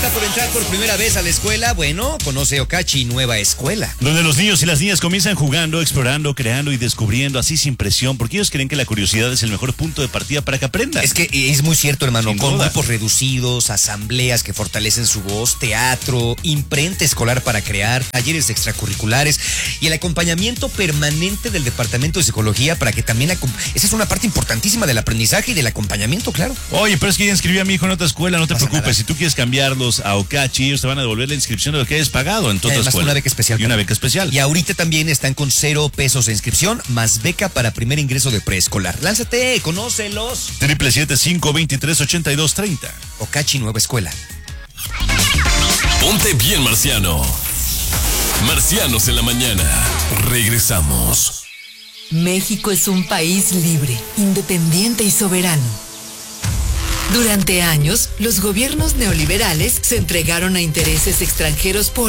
por entrar por primera vez a la escuela? Bueno, conoce Ocachi Nueva Escuela. Donde los niños y las niñas comienzan jugando, explorando, creando y descubriendo así sin presión, porque ellos creen que la curiosidad es el mejor punto de partida para que aprendan. Es que es muy cierto, hermano, Sin con duda. grupos reducidos, asambleas que fortalecen su voz, teatro, imprenta escolar para crear, talleres extracurriculares y el acompañamiento permanente del Departamento de Psicología para que también esa es una parte importantísima del aprendizaje y del acompañamiento, claro. Oye, pero es que ya inscribí a mi hijo en otra escuela, no te Pasa preocupes. nada. Si tú quieres cambiarlos a Ocachi, ellos te van a devolver la inscripción de lo que hayas pagado en Y toda además escuela. una beca especial. Y una beca especial. Y ahorita también están con 0 pesos de inscripción, más beca para primer ingreso de preescolar. Lánzate, conócelos. 777-523-8230. Ocachi Nueva Escuela. Ponte bien, marciano. Marcianos en la mañana. Regresamos. México es un país libre, independiente y soberano. Durante años, los gobiernos neoliberales se entregaron a intereses extranjeros por